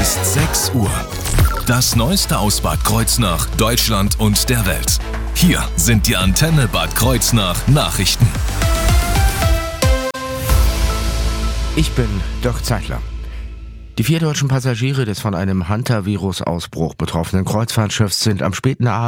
ist 6 Uhr. Das Neueste aus Bad Kreuznach, Deutschland und der Welt. Hier sind die Antenne Bad Kreuznach Nachrichten. Ich bin Dirk Zeitler. Die 4 deutschen Passagiere des von einem Hantavirus-Ausbruch betroffenen Kreuzfahrtschiffs sind am späten Abend